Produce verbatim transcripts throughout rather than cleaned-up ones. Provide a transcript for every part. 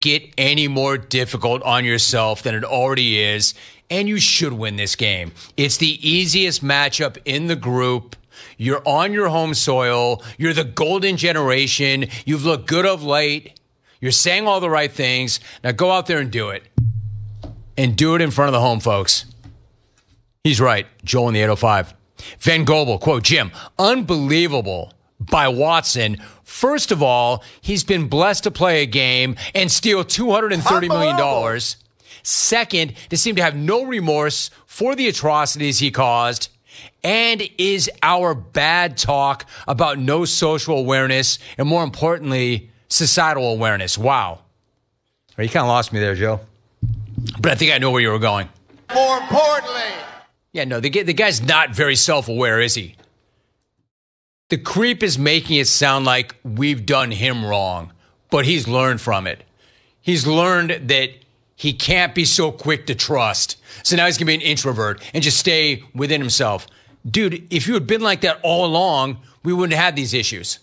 get any more difficult on yourself than it already is, and you should win this game. It's the easiest matchup in the group. You're on your home soil. You're the golden generation. You've looked good of late. You're saying all the right things. Now go out there and do it. And do it in front of the home folks. He's right. Joel in the eight oh five. Van Gobel, quote, Jim, unbelievable by Watson. First of all, he's been blessed to play a game and steal two hundred thirty million dollars. Second, to seem to have no remorse for the atrocities he caused. And is our bad talk about no social awareness and, more importantly, societal awareness. Wow. You kind of lost me there, Joe. But I think I know where you were going. More importantly. Yeah, no, the, the guy's not very self-aware, is he? The creep is making it sound like we've done him wrong, but he's learned from it. He's learned that he can't be so quick to trust. So now he's going to be an introvert and just stay within himself. Dude, if you had been like that all along, we wouldn't have these issues.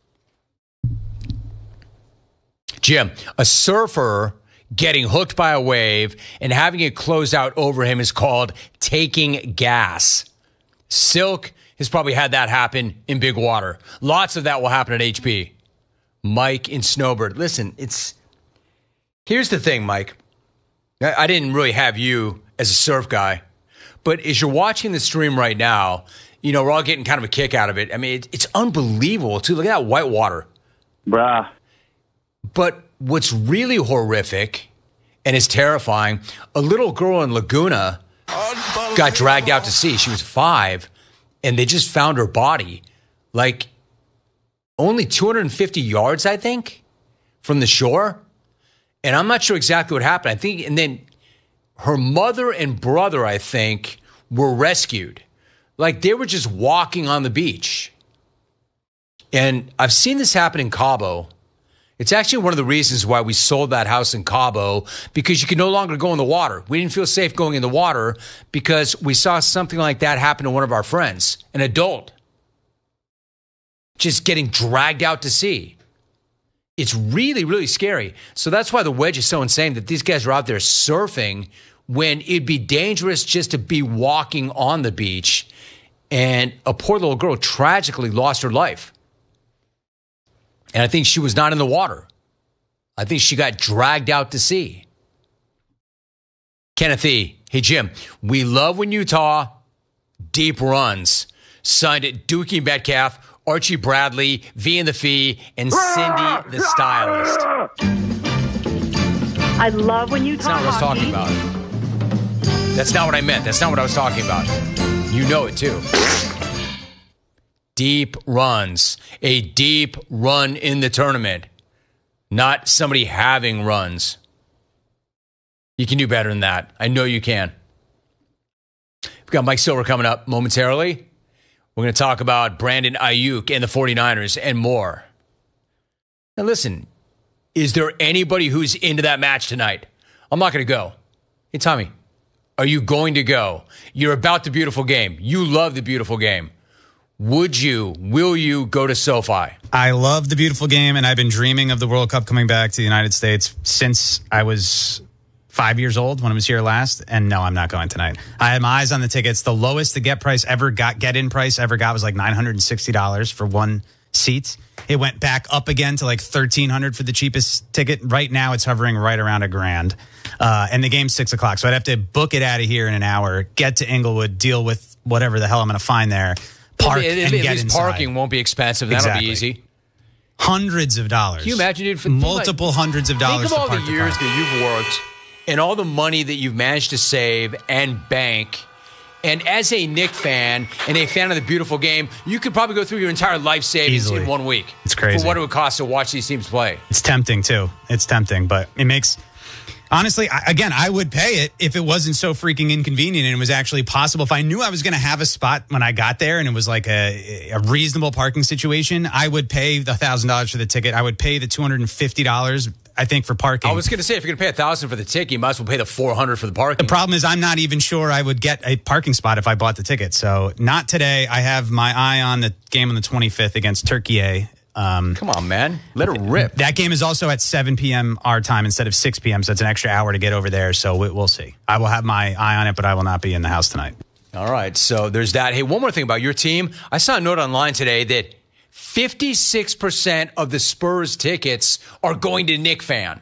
Jim, a surfer getting hooked by a wave and having it close out over him is called taking gas. Silk has probably had that happen in big water. Lots of that will happen at H P. Mike in Snowbird. Listen, it's... Here's the thing, Mike. I, I didn't really have you as a surf guy, but as you're watching the stream right now, you know, we're all getting kind of a kick out of it. I mean, it, it's unbelievable, too. Look at that white water. Bruh. But what's really horrific and is terrifying, a little girl in Laguna got dragged out to sea. She was five, and they just found her body like only two hundred fifty yards, I think, from the shore. And I'm not sure exactly what happened. I think, and then her mother and brother, I think, were rescued. Like they were just walking on the beach. And I've seen this happen in Cabo. It's actually one of the reasons why we sold that house in Cabo, because you could no longer go in the water. We didn't feel safe going in the water because we saw something like that happen to one of our friends, an adult, just getting dragged out to sea. It's really, really scary. So that's why the wedge is so insane, that these guys are out there surfing when it'd be dangerous just to be walking on the beach. And a poor little girl tragically lost her life. And I think she was not in the water. I think she got dragged out to sea. Kenneth E. Hey, Jim, we love when Utah deep runs. Signed it Dookie Metcalf, Archie Bradley, V and the Fee, and Cindy the Stylist. I love when you That's not what I was talking about. That's not what I meant. That's not what I was talking about. You know it, too. Deep runs. A deep run in the tournament. Not somebody having runs. You can do better than that. I know you can. We've got Mike Silver coming up momentarily. We're going to talk about Brandon Ayuk and the 49ers and more. Now listen, is there anybody who's into that match tonight? I'm not going to go. Hey, Tommy, are you going to go? You're about the beautiful game. You love the beautiful game. Would you, will you go to SoFi? I love the beautiful game, and I've been dreaming of the World Cup coming back to the United States since I was five years old when I was here last. And no, I'm not going tonight. I had my eyes on the tickets. The lowest the get price ever got, get in price ever got was like nine hundred sixty dollars for one seat. It went back up again to like thirteen hundred dollars for the cheapest ticket. Right now, it's hovering right around a grand. Uh, and the game's six o'clock. So I'd have to book it out of here in an hour, get to Inglewood, deal with whatever the hell I'm going to find there. Park it, it, and at get least inside. Parking won't be expensive. That'll Exactly. be easy. Hundreds of dollars. Can you imagine, dude? For, Multiple like, hundreds of dollars. Think of all to the park years the car. that you've worked and all the money that you've managed to save and bank. And as a Knick fan and a fan of the beautiful game, you could probably go through your entire life savings Easily. in one week. It's crazy. For what it would cost to watch these teams play. It's tempting, too. It's tempting, but it makes... Honestly, I, again, I would pay it if it wasn't so freaking inconvenient and it was actually possible. If I knew I was going to have a spot when I got there and it was like a, a reasonable parking situation, I would pay the one thousand dollars for the ticket. I would pay the two hundred fifty dollars, I think, for parking. I was going to say, if you're going to pay one thousand dollars for the ticket, you might as well pay the four hundred dollars for the parking. The problem is I'm not even sure I would get a parking spot if I bought the ticket. So not today. I have my eye on the game on the twenty-fifth against Turkey Um, Come on, man. Let it rip. That game is also at seven p.m. our time instead of six p.m., so it's an extra hour to get over there. So we, we'll see. I will have my eye on it, but I will not be in the house tonight. All right, so there's that. Hey, one more thing about your team. I saw a note online today that fifty-six percent of the Spurs tickets are going to Knick fan.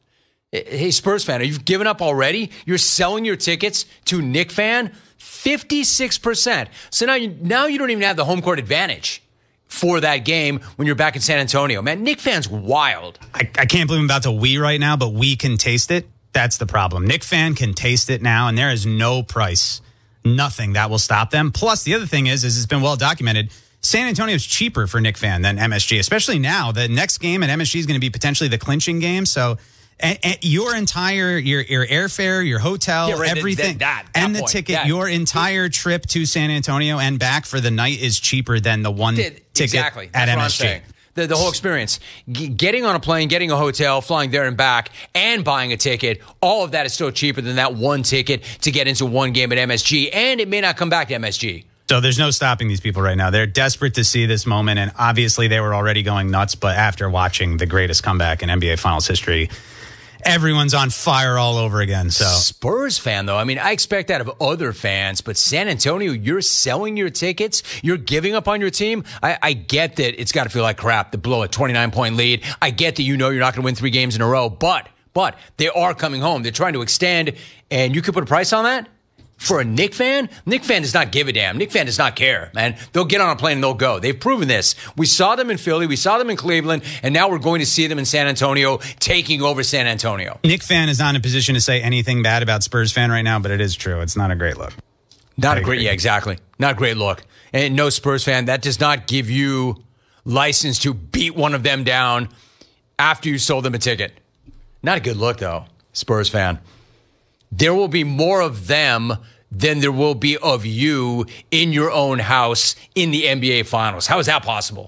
Hey, Spurs fan, are you given up already? You're selling your tickets to Knick fan? fifty-six percent. So now you, now you don't even have the home court advantage for that game when you're back in San Antonio. Man, Knick fans wild. I, I can't believe I'm about to we right now, but we can taste it. That's the problem. Knick fan can taste it now, and there is no price, nothing that will stop them. Plus, the other thing is, is it's been well documented, San Antonio is cheaper for Knick fan than M S G, especially now. The next game at M S G is going to be potentially the clinching game, so... And, and your entire, your your airfare, your hotel, yeah, right, everything, that, that, that and the point, ticket, that. your entire trip to San Antonio and back for the night is cheaper than the one Did, ticket exactly. at That's M what S G. I'm saying. The, the whole experience, G- getting on a plane, getting a hotel, flying there and back, and buying a ticket, all of that is still cheaper than that one ticket to get into one game at M S G, and it may not come back to M S G. So there's no stopping these people right now. They're desperate to see this moment, and obviously they were already going nuts, but after watching the greatest comeback in N B A Finals history, everyone's on fire all over again. So Spurs fan, though, I mean, I expect that of other fans, but San Antonio, you're selling your tickets, you're giving up on your team. I, I get that it's got to feel like crap to blow a twenty-nine point lead. I get that you know you're not going to win three games in a row, but but they are coming home. They're trying to extend, and you could put a price on that? For a Knick fan, Knick fan does not give a damn. Knick fan does not care, man. They'll get on a plane and they'll go. They've proven this. We saw them in Philly. We saw them in Cleveland. And now we're going to see them in San Antonio, taking over San Antonio. Knick fan is not in a position to say anything bad about Spurs fan right now, but it is true. It's not a great look. Not I a great, agree. yeah, exactly. Not a great look. And no Spurs fan, that does not give you license to beat one of them down after you sold them a ticket. Not a good look, though, Spurs fan. There will be more of them than there will be of you in your own house in the N B A Finals. How is that possible?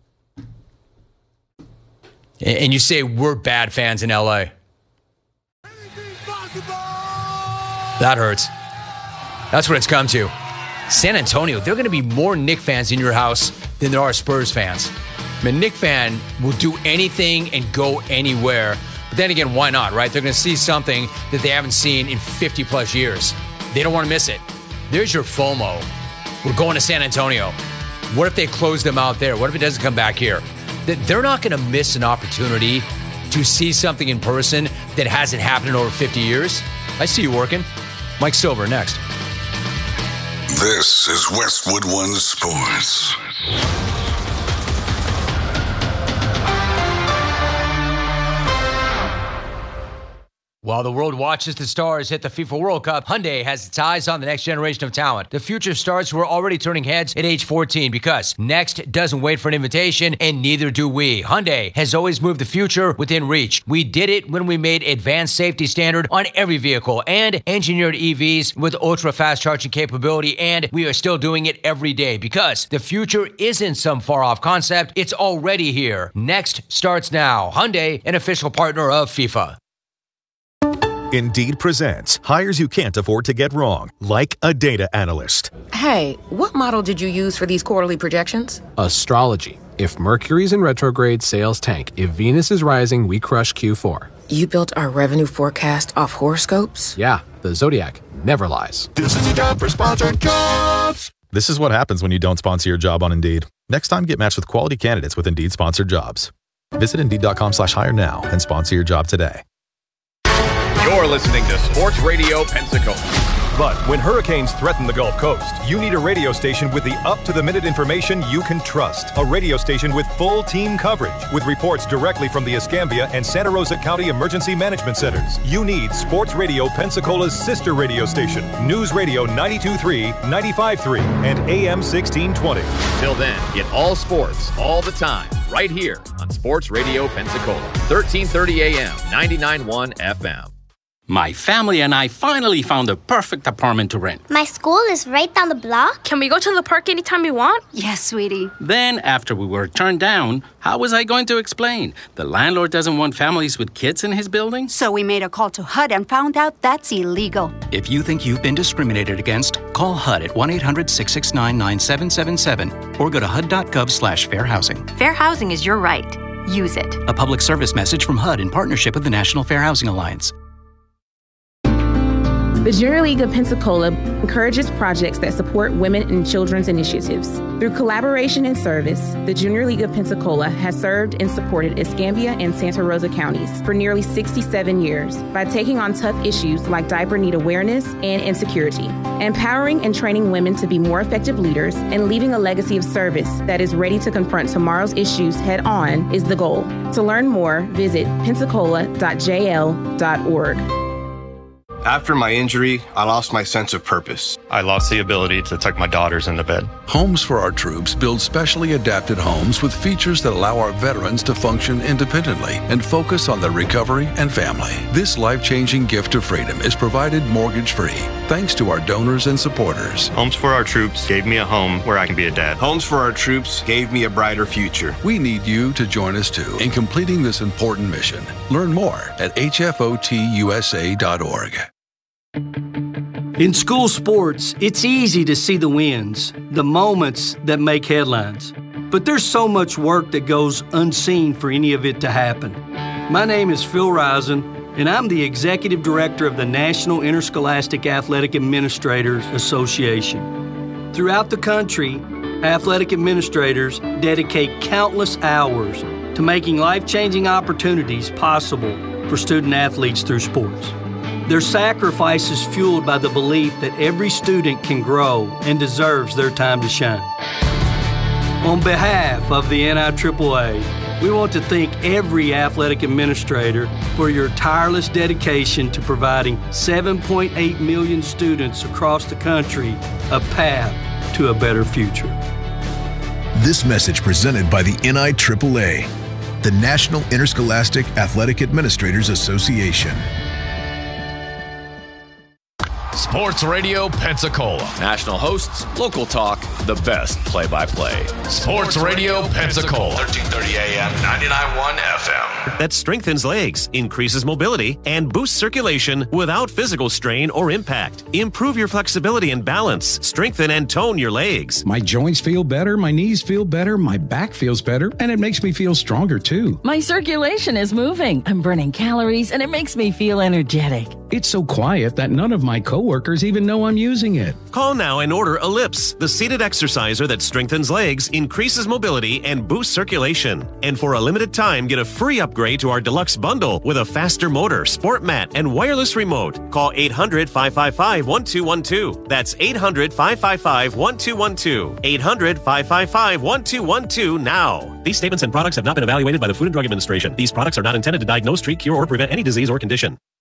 And you say we're bad fans in L A. That hurts. That's what it's come to. San Antonio, they're going to be more Knick fans in your house than there are Spurs fans. I mean, Knick fan will do anything and go anywhere. But then again, why not, right? They're going to see something that they haven't seen in fifty plus years. They don't want to miss it. There's your FOMO. We're going to San Antonio. What if they close them out there? What if it doesn't come back here? They're not going to miss an opportunity to see something in person that hasn't happened in over fifty years. I see you working. Mike Silver, next. This is Westwood One Sports. While the world watches the stars hit the FIFA World Cup, Hyundai has its eyes on the next generation of talent. The future stars who are already turning heads at age fourteen, because next doesn't wait for an invitation, and neither do we. Hyundai has always moved the future within reach. We did it when we made advanced safety standard on every vehicle and engineered E Vs with ultra-fast charging capability, and we are still doing it every day, because the future isn't some far-off concept. It's already here. Next starts now. Hyundai, an official partner of FIFA. Indeed presents hires you can't afford to get wrong, like a data analyst. Hey, what model did you use for these quarterly projections? Astrology. If Mercury's in retrograde, sales tank. If Venus is rising, we crush Q four. You built our revenue forecast off horoscopes? Yeah, the Zodiac never lies. This is a job for sponsored jobs. This is what happens when you don't sponsor your job on Indeed. Next time, get matched with quality candidates with Indeed sponsored jobs. Visit Indeed.com slash hire now and sponsor your job today. You're listening to Sports Radio Pensacola. But when hurricanes threaten the Gulf Coast, you need a radio station with the up-to-the-minute information you can trust. A radio station with full team coverage, with reports directly from the Escambia and Santa Rosa County Emergency Management Centers. You need Sports Radio Pensacola's sister radio station, News Radio ninety-two point three, ninety-five point three, and A M sixteen twenty. Till then, get all sports, all the time, right here on Sports Radio Pensacola, thirteen thirty A M, ninety-nine point one F M. My family and I finally found the perfect apartment to rent. My school is right down the block. Can we go to the park anytime we want? Yes, sweetie. Then, after we were turned down, how was I going to explain? The landlord doesn't want families with kids in his building? So we made a call to H U D and found out that's illegal. If you think you've been discriminated against, call H U D at one eight hundred six six nine nine seven seven seven or go to H U D dot gov slash fair housing. Fair housing is your right. Use it. A public service message from H U D in partnership with the National Fair Housing Alliance. The Junior League of Pensacola encourages projects that support women and children's initiatives. Through collaboration and service, the Junior League of Pensacola has served and supported Escambia and Santa Rosa counties for nearly sixty-seven years by taking on tough issues like diaper need awareness and insecurity, empowering and training women to be more effective leaders, and leaving a legacy of service that is ready to confront tomorrow's issues head-on is the goal. To learn more, visit pensacola dot j l dot org. After my injury, I lost my sense of purpose. I lost the ability to tuck my daughters into bed. Homes for Our Troops builds specially adapted homes with features that allow our veterans to function independently and focus on their recovery and family. This life-changing gift of freedom is provided mortgage-free thanks to our donors and supporters. Homes for Our Troops gave me a home where I can be a dad. Homes for Our Troops gave me a brighter future. We need you to join us too in completing this important mission. Learn more at h f o t u s a dot org. In school sports, it's easy to see the wins, the moments that make headlines. But there's so much work that goes unseen for any of it to happen. My name is Phil Risen, and I'm the Executive Director of the National Interscholastic Athletic Administrators Association. Throughout the country, athletic administrators dedicate countless hours to making life-changing opportunities possible for student athletes through sports. Their sacrifice is fueled by the belief that every student can grow and deserves their time to shine. On behalf of the N I triple A, we want to thank every athletic administrator for your tireless dedication to providing seven point eight million students across the country a path to a better future. This message presented by the N I triple A, the National Interscholastic Athletic Administrators Association. Sports Radio Pensacola. National hosts, local talk, the best play-by-play. Sports Radio Pensacola. thirteen thirty A M, ninety-nine point one F M. That strengthens legs, increases mobility, and boosts circulation without physical strain or impact. Improve your flexibility and balance. Strengthen and tone your legs. My joints feel better, my knees feel better, my back feels better, and it makes me feel stronger too. My circulation is moving. I'm burning calories, and it makes me feel energetic. It's so quiet that none of my coworkers even know I'm using it. Call now and order Ellipse, the seated exerciser that strengthens legs, increases mobility, and boosts circulation. And for a limited time, get a free upgrade to our deluxe bundle with a faster motor, sport mat, and wireless remote. Call eight hundred, five five five, one two one two. That's eight hundred, five five five, one two one two. eight hundred, five five five, one two one two now. These statements and products have not been evaluated by the Food and Drug Administration. These products are not intended to diagnose, treat, cure, or prevent any disease or condition.